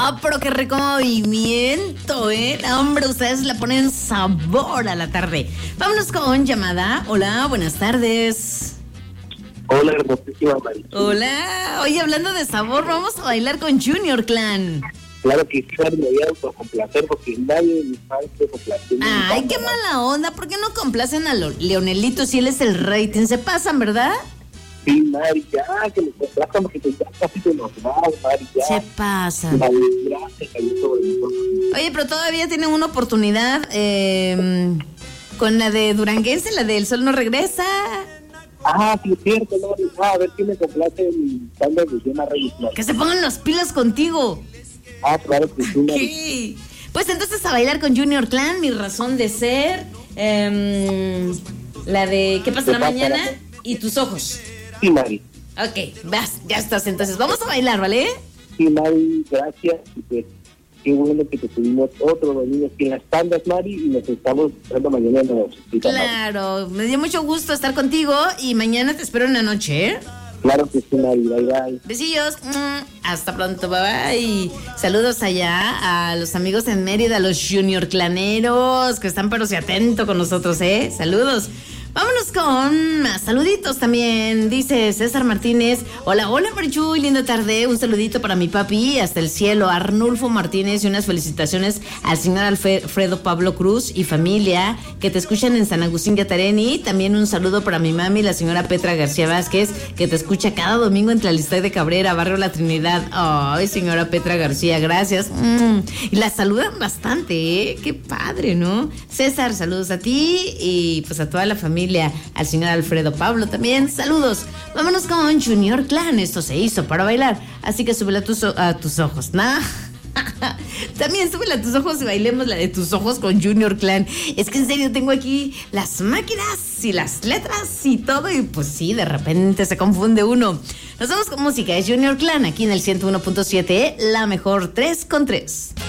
pero qué rico movimiento, ¿eh? Hombre, ustedes le ponen sabor a la tarde. Vámonos con llamada. Hola, buenas tardes. Hola, hermosísima María. Hola. Oye, hablando de sabor, vamos a bailar con Junior Clan. Claro que sí, me voy a autocomplacer porque nadie de mis fans se complace. Ay, qué mala onda. ¿Por qué no complacen a Leonelito si él es el rating? Se pasan, ¿verdad? Sí, Mari, ya, que me complazcan porque ya casi se nos va, Mari, ya. Se pasan. Vale, gracias, cayó sobre mí. Oye, pero todavía tienen una oportunidad con la de Duranguense, la de El Sol No Regresa. Ah, sí, es cierto, Mari. A ver quién me complace mi banda de Diana Reyes, Mari. Que se pongan las pilas contigo. Ah, claro que sí, Mari. ¿Qué? Pues entonces a bailar con Junior Clan, Mi Razón de Ser, la de ¿Qué pasa la mañana? Y Tus Ojos. Sí, Mari. Ok, vas, ya estás. Entonces vamos a bailar, ¿vale? Sí, Mari, gracias. Y pues, qué bueno que te tuvimos otro domingo aquí en las tandas, Mari, y nos estamos esperando mañana en la noche. Claro, me dio mucho gusto estar contigo y mañana te espero en la noche, ¿eh? Claro que sí, Mari, bye, bye. Besillos, hasta pronto, bye bye. Saludos allá a los amigos en Mérida, a los Junior Claneros, que están pero se atento con nosotros, ¿eh? Saludos. Vámonos con más saluditos también. Dice César Martínez: hola, hola Marichuy, linda tarde. Un saludito para mi papi hasta el cielo, Arnulfo Martínez, y unas felicitaciones al señor Alfredo Pablo Cruz y familia que te escuchan en San Agustín Yatareni. También un saludo para mi mami, la señora Petra García Vázquez, que te escucha cada domingo en Tlalistay de Cabrera, Barrio La Trinidad. Ay, señora Petra García, gracias. Y la saludan bastante, ¿eh? Qué padre, ¿no? César, saludos a ti y pues a toda la familia. Al señor Alfredo Pablo también, saludos. Vámonos con Junior Clan, esto se hizo para bailar, así que súbela a tus ojos, ¿no? También súbela a tus ojos y bailemos la de Tus Ojos con Junior Clan. Es que en serio tengo aquí las máquinas y las letras y todo, y pues sí, de repente se confunde uno. Nos vamos con música, es Junior Clan aquí en el 101.7, la mejor 3 con 3.